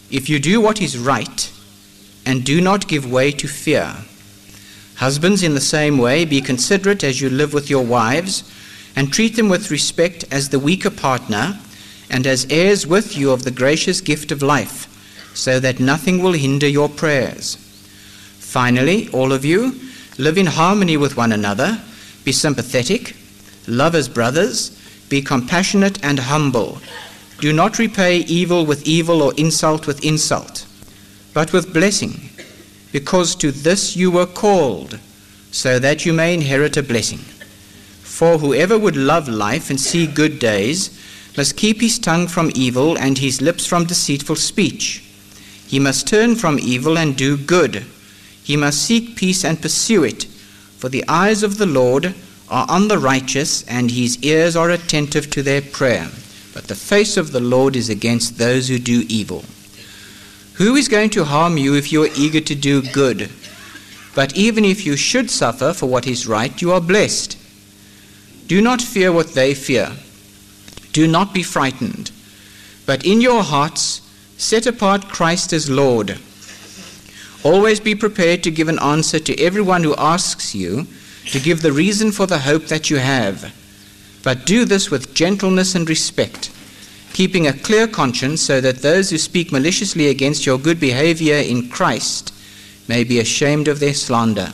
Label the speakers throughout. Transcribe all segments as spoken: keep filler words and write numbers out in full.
Speaker 1: if you do what is right and do not give way to fear. Husbands, in the same way, be considerate as you live with your wives, and treat them with respect as the weaker partner, and as heirs with you of the gracious gift of life, so that nothing will hinder your prayers. Finally, all of you, live in harmony with one another, be sympathetic, love as brothers, be compassionate and humble. Do not repay evil with evil or insult with insult, but with blessing, because to this you were called, so that you may inherit a blessing. For whoever would love life and see good days must keep his tongue from evil and his lips from deceitful speech. He must turn from evil and do good. He must seek peace and pursue it. For the eyes of the Lord are on the righteous, and his ears are attentive to their prayer. But the face of the Lord is against those who do evil. Who is going to harm you if you are eager to do good? But even if you should suffer for what is right, you are blessed. Do not fear what they fear. Do not be frightened. But in your hearts, set apart Christ as Lord. Always be prepared to give an answer to everyone who asks you, to give the reason for the hope that you have. But do this with gentleness and respect, keeping a clear conscience, so that those who speak maliciously against your good behavior in Christ may be ashamed of their slander.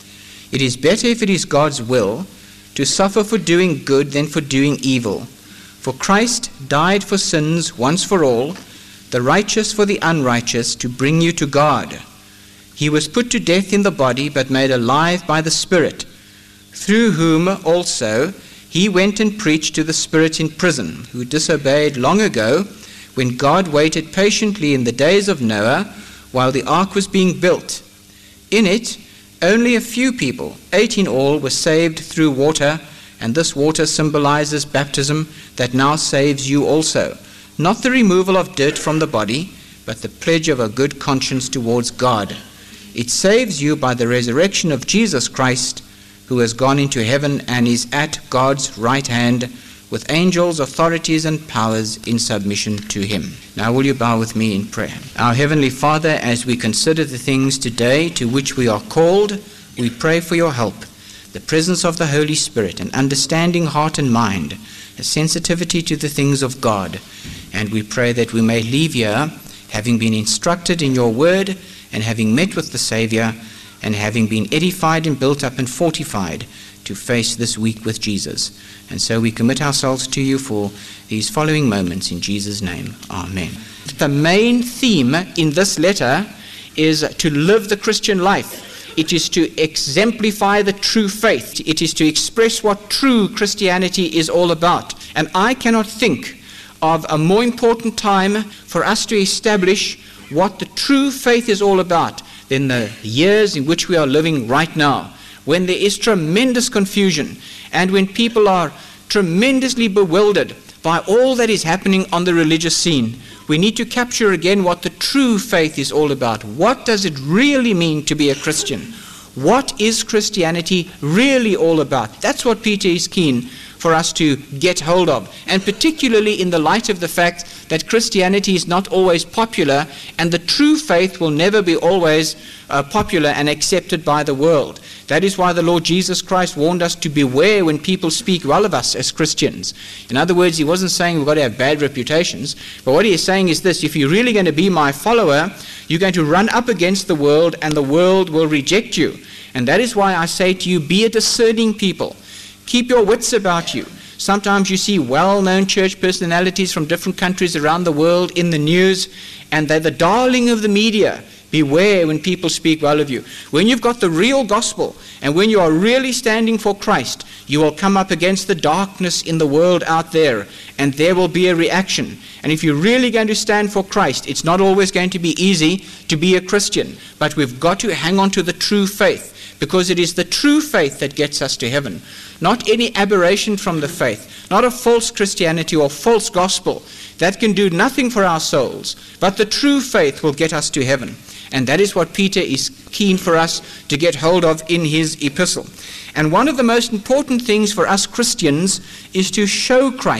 Speaker 1: It is better, if it is God's will, to suffer for doing good than for doing evil. For Christ died for sins once for all, the righteous for the unrighteous, to bring you to God. He was put to death in the body, but made alive by the Spirit, through whom also he went and preached to the spirits in prison, who disobeyed long ago, when God waited patiently in the days of Noah, while the ark was being built. In it, only a few people, eight in all, were saved through water, and this water symbolizes baptism that now saves you also, not the removal of dirt from the body, but the pledge of a good conscience towards God. It saves you by the resurrection of Jesus Christ, who has gone into heaven and is at God's right hand, with angels, authorities, and powers in submission to him. Now will you bow with me in prayer? Our Heavenly Father, as we consider the things today to which we are called, we pray for your help, the presence of the Holy Spirit, an understanding heart and mind, a sensitivity to the things of God. And we pray that we may leave here having been instructed in your word, and having met with the Savior, and having been edified and built up and fortified to face this week with Jesus. And so we commit ourselves to you for these following moments in Jesus' name. Amen. The main theme in this letter is to live the Christian life. It is to exemplify the true faith. It is to express what true Christianity is all about. And I cannot think of a more important time for us to establish what the true faith is all about than the years in which we are living right now, when there is tremendous confusion and when people are tremendously bewildered by all that is happening on the religious scene. We need to capture again what the true faith is all about. What does it really mean to be a Christian? What is Christianity really all about? That's what Peter is keen for us to get hold of, and particularly in the light of the fact that Christianity is not always popular, and the true faith will never be always uh, popular and accepted by the world. That is why the Lord Jesus Christ warned us to beware when people speak well of us as Christians. In other words, he wasn't saying we've got to have bad reputations, but what he is saying is this: if you're really going to be my follower, you're going to run up against the world, and the world will reject you. And that is why I say to you, be a discerning people. Keep your wits about you. Sometimes you see well-known church personalities from different countries around the world in the news, and they're the darling of the media. Beware when people speak well of you. When you've got the real gospel, and when you are really standing for Christ, you will come up against the darkness in the world out there, and there will be a reaction. And if you're really going to stand for Christ, it's not always going to be easy to be a Christian, but we've got to hang on to the true faith, because it is the true faith that gets us to heaven, not any aberration from the faith, not a false Christianity or false gospel that can do nothing for our souls, but the true faith will get us to heaven. And that is what Peter is keen for us to get hold of in his epistle. And one of the most important things for us Christians is to show Christ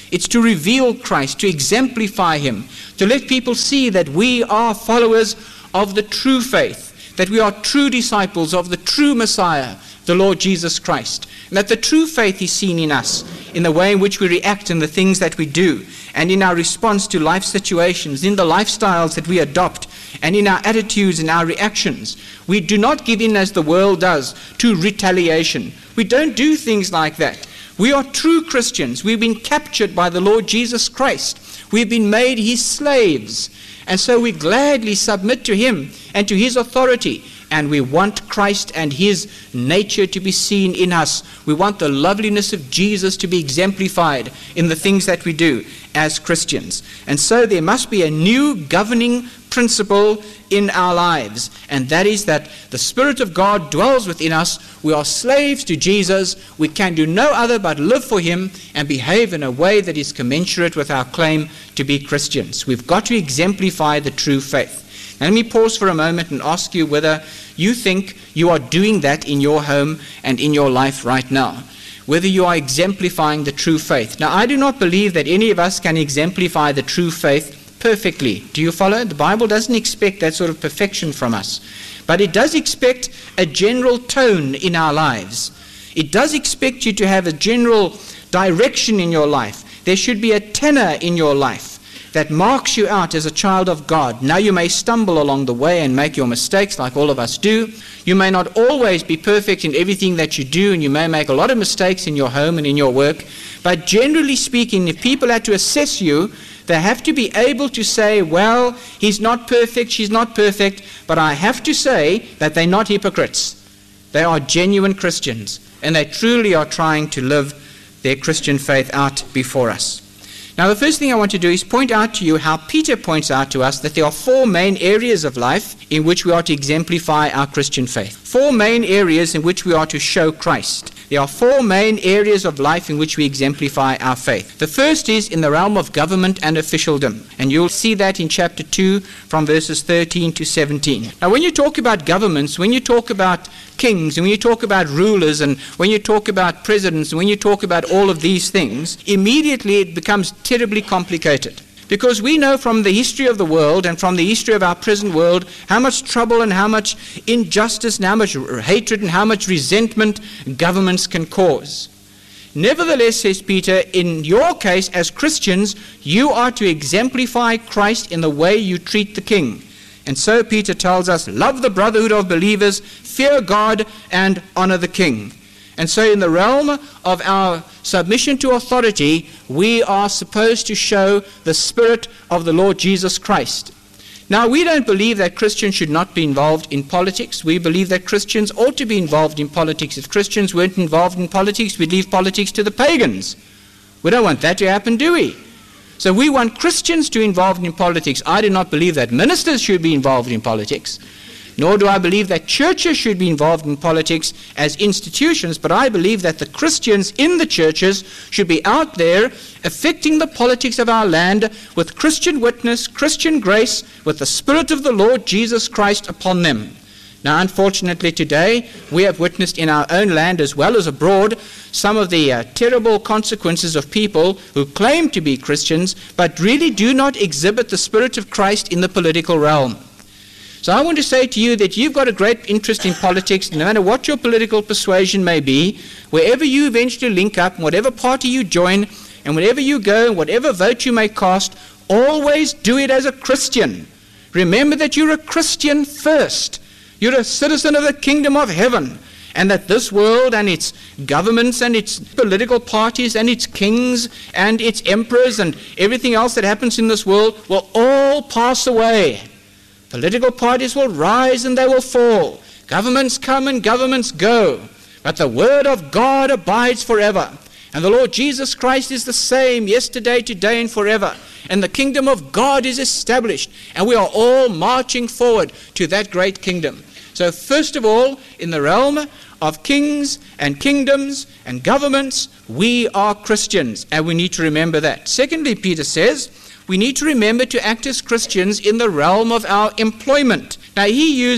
Speaker 1: It's to reveal Christ, to exemplify him, to let people see that we are followers of the true faith, that we are true disciples of the true Messiah, the Lord Jesus Christ, and that the true faith is seen in us, in the way in which we react and the things that we do, and in our response to life situations, in the lifestyles that we adopt, and in our attitudes and our reactions. We do not give in as the world does to retaliation. We don't do things like that. We are true Christians. We've been captured by the Lord Jesus Christ. We've been made his slaves. And so we gladly submit to him and to his authority. And we want Christ and his nature to be seen in us. We want the loveliness of Jesus to be exemplified in the things that we do as Christians. And so there must be a new governing principle in our lives, and that is that the Spirit of God dwells within us. We are slaves to Jesus. We can do no other but live for him and behave in a way that is commensurate with our claim to be Christians. We've got to exemplify the true faith. Now, let me pause for a moment and ask you whether you think you are doing that in your home and in your life right now, whether you are exemplifying the true faith. Now, I do not believe that any of us can exemplify the true faith perfectly. Do you follow? The Bible doesn't expect that sort of perfection from us, but it does expect a general tone in our lives. It does expect you to have a general direction in your life. There should be a tenor in your life that marks you out as a child of God. Now, you may stumble along the way and make your mistakes like all of us do. You may not always be perfect in everything that you do, and you may make a lot of mistakes in your home and in your work. But generally speaking, if people had to assess you, they have to be able to say, well, he's not perfect, she's not perfect, but I have to say that they're not hypocrites. They are genuine Christians, and they truly are trying to live their Christian faith out before us. Now, the first thing I want to do is point out to you how Peter points out to us that there are four main areas of life in which we are to exemplify our Christian faith. Four main areas in which we are to show Christ. There are four main areas of life in which we exemplify our faith. The first is in the realm of government and officialdom. And you'll see that in chapter two from verses thirteen to seventeen. Now, when you talk about governments, when you talk about kings, and when you talk about rulers, and when you talk about presidents, and when you talk about all of these things, immediately it becomes terribly complicated. Because we know from the history of the world and from the history of our present world how much trouble and how much injustice and how much hatred and how much resentment governments can cause. Nevertheless, says Peter, in your case as Christians, you are to exemplify Christ in the way you treat the king. And so Peter tells us, love the brotherhood of believers, fear God, and honor the king. And so in the realm of our submission to authority, we are supposed to show the Spirit of the Lord Jesus Christ. Now, we don't believe that Christians should not be involved in politics. We believe that Christians ought to be involved in politics. If Christians weren't involved in politics, we'd leave politics to the pagans. We don't want that to happen, do we? So we want Christians to be involved in politics. I do not believe that ministers should be involved in politics. Nor do I believe that churches should be involved in politics as institutions, but I believe that the Christians in the churches should be out there affecting the politics of our land with Christian witness, Christian grace, with the Spirit of the Lord Jesus Christ upon them. Now, unfortunately today, we have witnessed in our own land as well as abroad some of the uh, terrible consequences of people who claim to be Christians, but really do not exhibit the Spirit of Christ in the political realm. So I want to say to you that you've got a great interest in politics, no matter what your political persuasion may be, wherever you eventually link up, whatever party you join, and wherever you go, whatever vote you may cast, always do it as a Christian. Remember that you're a Christian first. You're a citizen of the kingdom of heaven, and that this world and its governments and its political parties and its kings and its emperors and everything else that happens in this world will all pass away. Political parties will rise and they will fall. Governments come and governments go. But the word of God abides forever. And the Lord Jesus Christ is the same yesterday, today, and forever. And the kingdom of God is established. And we are all marching forward to that great kingdom. So first of all, in the realm of kings and kingdoms and governments, we are Christians. And we need to remember that. Secondly, Peter says, we need to remember to act as Christians in the realm of our employment. Now, he uses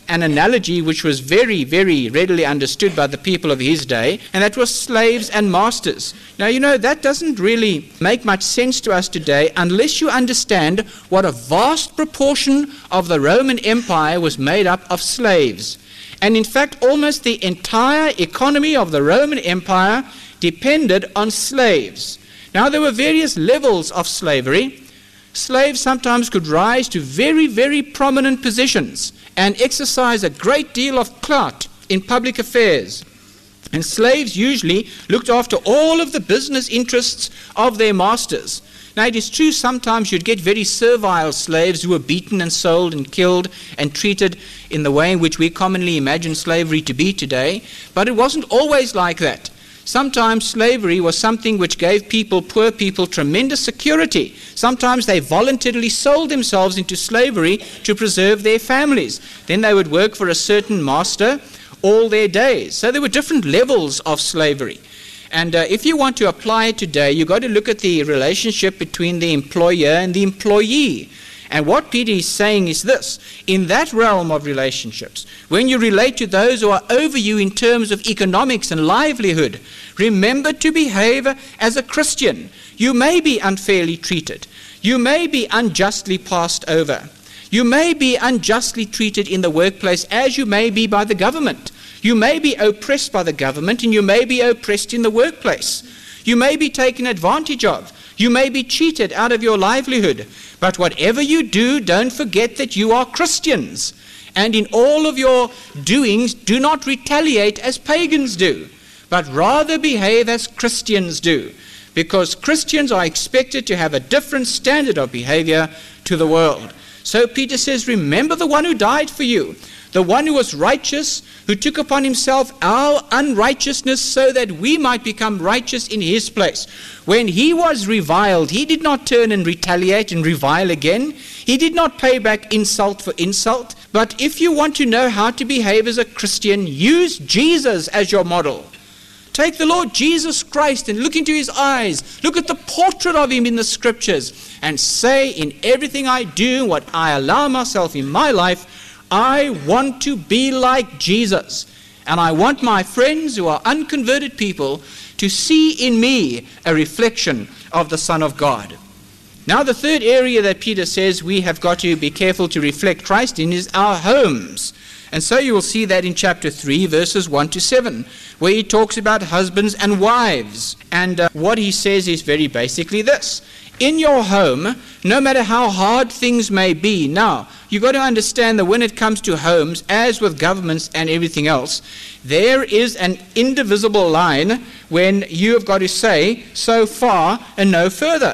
Speaker 1: an analogy which was very, very readily understood by the people of his day, and that was slaves and masters. Now, you know, that doesn't really make much sense to us today unless you understand what a vast proportion of the Roman Empire was made up of slaves. And in fact, almost the entire economy of the Roman Empire depended on slaves. Now, there were various levels of slavery. Slaves sometimes could rise to very, very prominent positions and exercise a great deal of clout in public affairs. And slaves usually looked after all of the business interests of their masters. Now, it is true sometimes you'd get very servile slaves who were beaten and sold and killed and treated in the way in which we commonly imagine slavery to be today, but it wasn't always like that. Sometimes slavery was something which gave people, poor people, tremendous security. Sometimes they voluntarily sold themselves into slavery to preserve their families. Then they would work for a certain master all their days. So there were different levels of slavery. And uh, if you want to apply it today, you've got to look at the relationship between the employer and the employee. And what Peter is saying is this: in that realm of relationships, when you relate to those who are over you in terms of economics and livelihood, remember to behave as a Christian. You may be unfairly treated. You may be unjustly passed over. You may be unjustly treated in the workplace, as you may be by the government. You may be oppressed by the government, and you may be oppressed in the workplace. You may be taken advantage of. You may be cheated out of your livelihood. But whatever you do, don't forget that you are Christians. And in all of your doings, do not retaliate as pagans do, but rather behave as Christians do. Because Christians are expected to have a different standard of behavior to the world. So Peter says, remember the one who died for you, the one who was righteous, who took upon himself our unrighteousness so that we might become righteous in his place. When he was reviled, he did not turn and retaliate and revile again. He did not pay back insult for insult. But if you want to know how to behave as a Christian, use Jesus as your model. Take the Lord Jesus Christ and look into his eyes. Look at the portrait of him in the scriptures and say, in everything I do, what I allow myself in my life, I want to be like Jesus. And I want my friends who are unconverted people to see in me a reflection of the Son of God. Now, the third area that Peter says we have got to be careful to reflect Christ in is our homes. And so you will see that in chapter three, verses one to seven, where he talks about husbands and wives. And uh, what he says is very basically this: in your home, no matter how hard things may be, now, you've got to understand that when it comes to homes, as with governments and everything else, there is an indivisible line when you have got to say, so far and no further.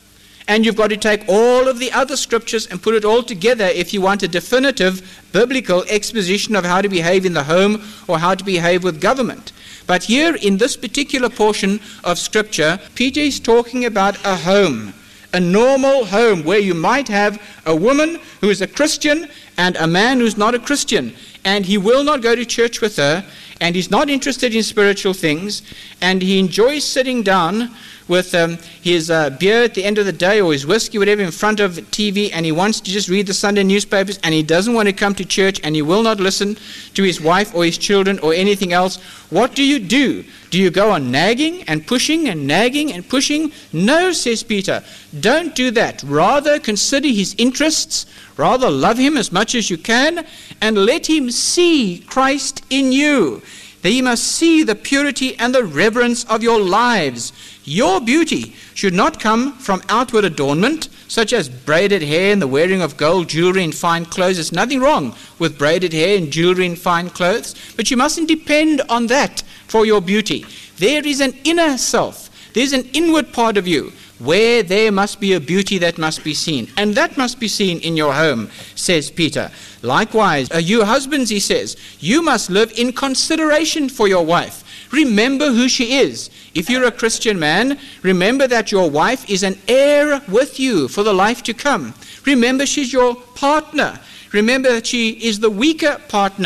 Speaker 1: And you've got to take all of the other scriptures and put it all together if you want a definitive biblical exposition of how to behave in the home or how to behave with government. But here in this particular portion of scripture, Peter is talking about a home, a normal home where you might have a woman who is a Christian and a man who's not a Christian, and he will not go to church with her, and he's not interested in spiritual things, and he enjoys sitting down with um, his uh, beer at the end of the day, or his whiskey, whatever, in front of T V, and he wants to just read the Sunday newspapers, and he doesn't want to come to church, and he will not listen to his wife or his children or anything else. What do you do? Do you go on nagging and pushing and nagging and pushing? No, says Peter. Don't do that. Rather consider his interests. Rather love him as much as you can, and let him see Christ in you. That he must see the purity and the reverence of your lives. Your beauty should not come from outward adornment, such as braided hair and the wearing of gold jewelry and fine clothes. There's nothing wrong with braided hair and jewelry and fine clothes, but you mustn't depend on that for your beauty. There is an inner self. There's an inward part of you where there must be a beauty that must be seen. And that must be seen in your home, says Peter. Likewise, uh, you husbands, he says, you must live in consideration for your wife. Remember who she is. If you're a Christian man, remember that your wife is an heir with you for the life to come. Remember she's your partner. Remember that she is the weaker partner.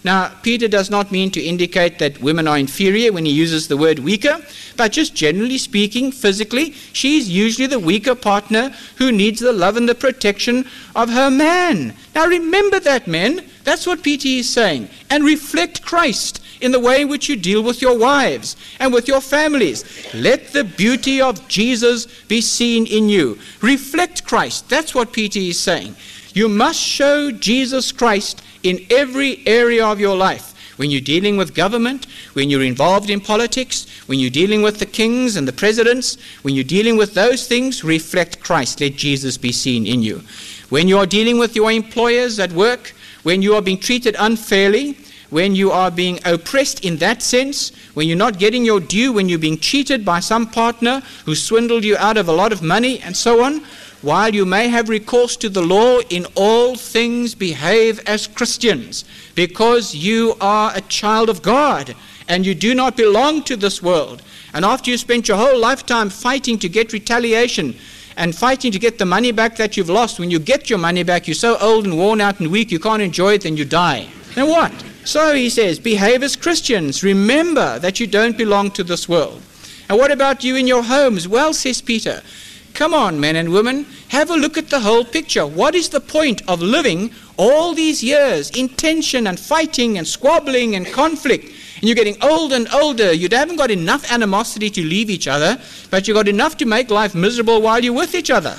Speaker 1: Now, Peter does not mean to indicate that women are inferior when he uses the word weaker, but just generally speaking, physically, she's usually the weaker partner who needs the love and the protection of her man. Now remember that, men. That's what Peter is saying. And reflect Christ in the way in which you deal with your wives and with your families. Let the beauty of Jesus be seen in you. Reflect Christ. That's what Peter is saying. You must show Jesus Christ in every area of your life. When you're dealing with government, when you're involved in politics, when you're dealing with the kings and the presidents, when you're dealing with those things, reflect Christ. Let Jesus be seen in you. When you are dealing with your employers at work, when you are being treated unfairly, when you are being oppressed in that sense, when you're not getting your due, when you're being cheated by some partner who swindled you out of a lot of money and so on, while you may have recourse to the law, in all things behave as Christians, because you are a child of God and you do not belong to this world. And after you spent your whole lifetime fighting to get retaliation and fighting to get the money back that you've lost, when you get your money back, you're so old and worn out and weak you can't enjoy it, then you die. Then what? So he says, behave as Christians. Remember that you don't belong to this world. And what about you in your homes? Well, says Peter, come on, men and women, have a look at the whole picture. What is the point of living all these years in tension and fighting and squabbling and conflict? And you're getting old and older. You haven't got enough animosity to leave each other, but you've got enough to make life miserable while you're with each other.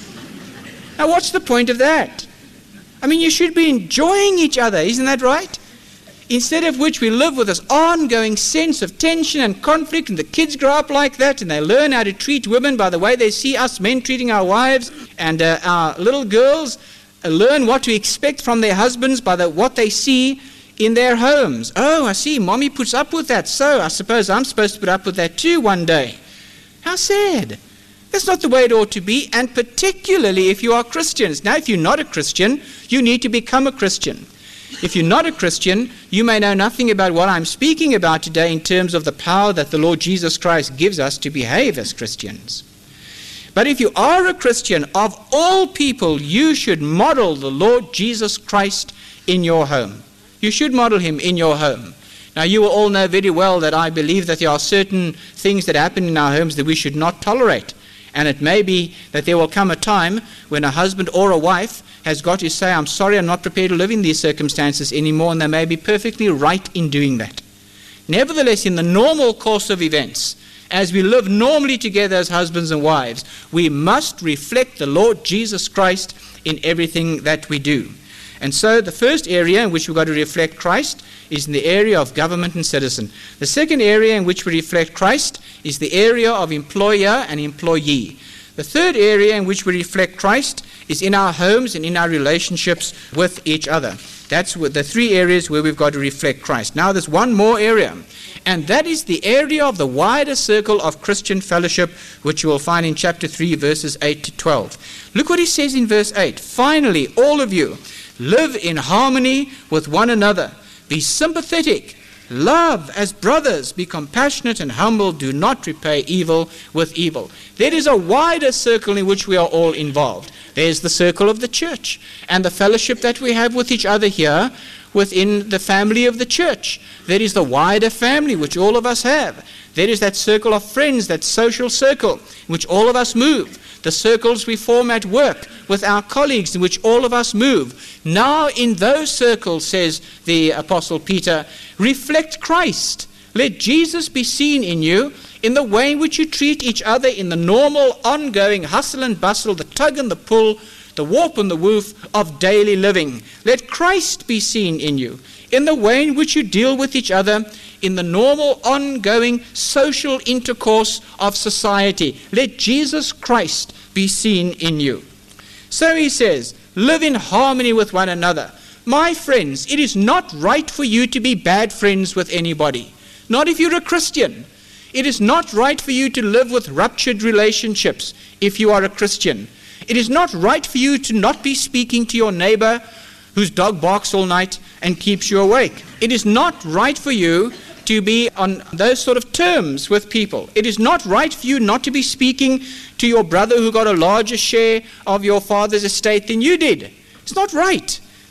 Speaker 1: Now, what's the point of that? I mean, you should be enjoying each other, isn't that right? Instead of which we live with this ongoing sense of tension and conflict, and the kids grow up like that, and they learn how to treat women by the way they see us men treating our wives, and uh, our little girls uh, learn what to expect from their husbands by the, what they see in their homes. Oh, I see, mommy puts up with that, so I suppose I'm supposed to put up with that too one day. How sad. That's not the way it ought to be, and particularly if you are Christians. Now, if you're not a Christian, you need to become a Christian. If you're not a Christian, you may know nothing about what I'm speaking about today in terms of the power that the Lord Jesus Christ gives us to behave as Christians. But if you are a Christian, of all people, you should model the Lord Jesus Christ in your home. You should model him in your home. Now, you will all know very well that I believe that there are certain things that happen in our homes that we should not tolerate. And it may be that there will come a time when a husband or a wife has got to say, I'm sorry, I'm not prepared to live in these circumstances anymore, and they may be perfectly right in doing that. Nevertheless, in the normal course of events, as we live normally together as husbands and wives, we must reflect the Lord Jesus Christ in everything that we do. And so the first area in which we've got to reflect Christ is in the area of government and citizen. The second area in which we reflect Christ is the area of employer and employee. The third area in which we reflect Christ is in our homes and in our relationships with each other. That's the three areas where we've got to reflect Christ. Now there's one more area, and that is the area of the wider circle of Christian fellowship, which you will find in chapter three, verses eight to twelve. Look what he says in verse eight. Finally, all of you, live in harmony with one another. Be sympathetic. Love as brothers. Be compassionate and humble. Do not repay evil with evil. There is a wider circle in which we are all involved. There's the circle of the church and the fellowship that we have with each other here within the family of the church. There is the wider family which all of us have. There is that circle of friends, that social circle in which all of us move. The circles we form at work with our colleagues in which all of us move. Now in those circles, says the Apostle Peter, reflect Christ. Let Jesus be seen in you in the way in which you treat each other in the normal, ongoing hustle and bustle, the tug and the pull, the warp and the woof of daily living. Let Christ be seen in you in the way in which you deal with each other in the normal, ongoing social intercourse of society. Let Jesus Christ be seen in you. So he says, live in harmony with one another. My friends, it is not right for you to be bad friends with anybody. Not if you're a Christian. It is not right for you to live with ruptured relationships if you are a Christian. It is not right for you to not be speaking to your neighbor whose dog barks all night and keeps you awake. It is not right for you to be on those sort of terms with people. It is not right for you not to be speaking to your brother who got a larger share of your father's estate than you did. It's not right.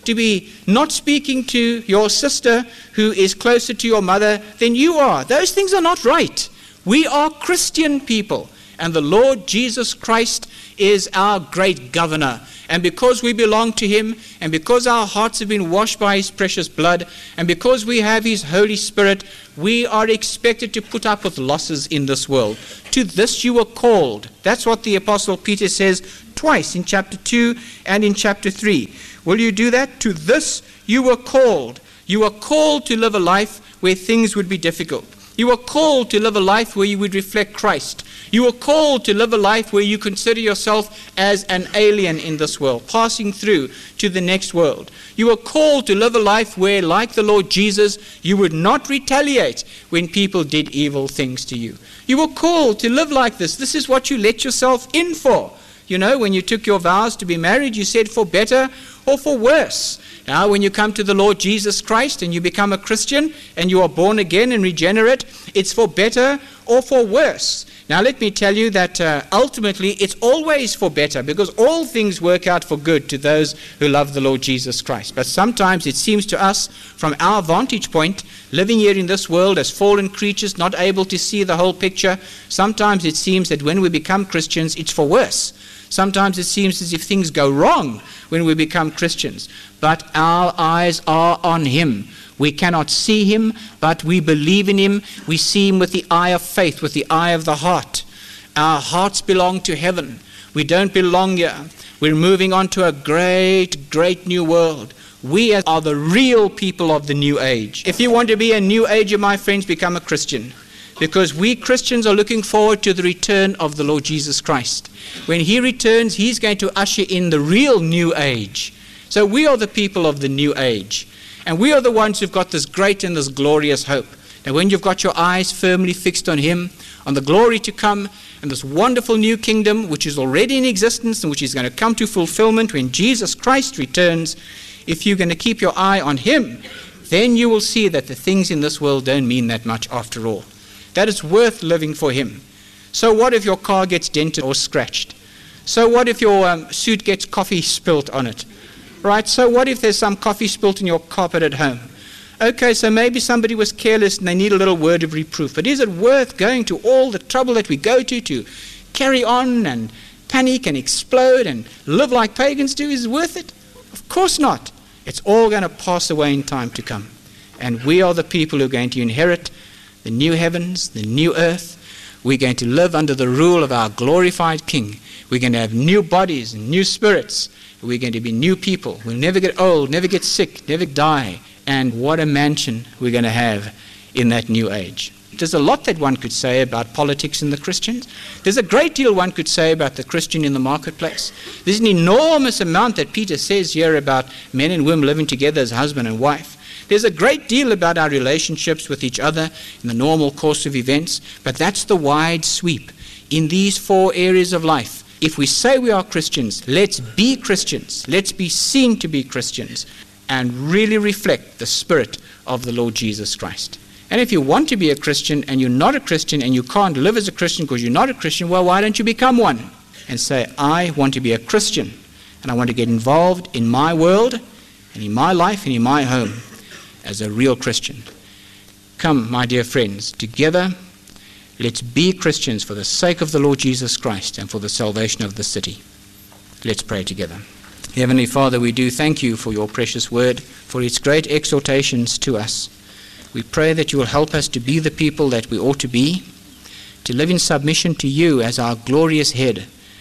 Speaker 1: to be not speaking to your sister who is closer to your mother than you are. Those things are not right. We are Christian people, and the Lord Jesus Christ is our great governor. And because we belong to him, and because our hearts have been washed by his precious blood, and because we have his Holy Spirit, we are expected to put up with losses in this world. To this you were called. That's what the Apostle Peter says twice in chapter two and in chapter three. Will you do that? To this you were called. You were called to live a life where things would be difficult. You were called to live a life where you would reflect Christ. You were called to live a life where you consider yourself as an alien in this world, passing through to the next world. You were called to live a life where, like the Lord Jesus, you would not retaliate when people did evil things to you. You were called to live like this. This is what you let yourself in for. You know, when you took your vows to be married, you said for better or for worse. Now, when you come to the Lord Jesus Christ and you become a Christian and you are born again and regenerate, it's for better or for worse. Now, let me tell you that uh, ultimately it's always for better, because all things work out for good to those who love the Lord Jesus Christ. But sometimes it seems to us, from our vantage point, living here in this world as fallen creatures, not able to see the whole picture, sometimes it seems that when we become Christians, it's for worse. Sometimes it seems as if things go wrong when we become Christians. But our eyes are on him. We cannot see him, but we believe in him. We see him with the eye of faith, with the eye of the heart. Our hearts belong to heaven. We don't belong here. We're moving on to a great, great new world. We are the real people of the new age. If you want to be a new ager, my friends, become a Christian. Because we Christians are looking forward to the return of the Lord Jesus Christ. When he returns, he's going to usher in the real new age. So we are the people of the new age. And we are the ones who've got this great and this glorious hope. Now, when you've got your eyes firmly fixed on him, on the glory to come, and this wonderful new kingdom, which is already in existence and which is going to come to fulfillment when Jesus Christ returns, if you're going to keep your eye on him, then you will see that the things in this world don't mean that much after all. That it's worth living for him. So what if your car gets dented or scratched? So what if your um, suit gets coffee spilt on it? Right, so what if there's some coffee spilt in your carpet at home? Okay, so maybe somebody was careless and they need a little word of reproof. But is it worth going to all the trouble that we go to to carry on and panic and explode and live like pagans do? Is it worth it? Of course not. It's all going to pass away in time to come. And we are the people who are going to inherit the new heavens, the new earth. We're going to live under the rule of our glorified King. We're going to have new bodies and new spirits. We're going to be new people. We'll never get old, never get sick, never die. And what a mansion we're going to have in that new age. There's a lot that one could say about politics and the Christians. There's a great deal one could say about the Christian in the marketplace. There's an enormous amount that Peter says here about men and women living together as husband and wife. There's a great deal about our relationships with each other in the normal course of events, but that's the wide sweep. In these four areas of life, if we say we are Christians, let's be Christians. Let's be seen to be Christians and really reflect the Spirit of the Lord Jesus Christ. And if you want to be a Christian and you're not a Christian and you can't live as a Christian because you're not a Christian, well, why don't you become one and say, I want to be a Christian and I want to get involved in my world and in my life and in my home as a real Christian. Come, my dear friends, together let's be Christians for the sake of the Lord Jesus Christ and for the salvation of the city. Let's pray together. Heavenly Father, we do thank you for your precious word, for its great exhortations to us. We pray that you will help us to be the people that we ought to be, to live in submission to you as our glorious head,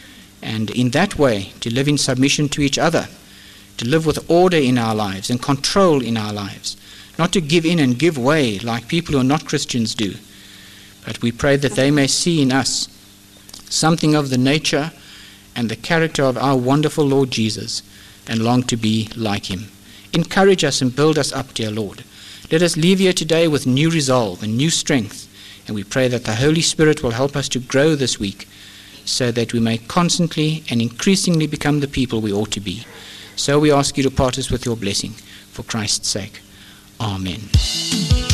Speaker 1: and in that way to live in submission to each other, to live with order in our lives and control in our lives, not to give in and give way like people who are not Christians do. But we pray that they may see in us something of the nature and the character of our wonderful Lord Jesus and long to be like him. Encourage us and build us up, dear Lord. Let us leave here today with new resolve and new strength. And we pray that the Holy Spirit will help us to grow this week so that we may constantly and increasingly become the people we ought to be. So we ask you to part us with your blessing for Christ's sake. Amen.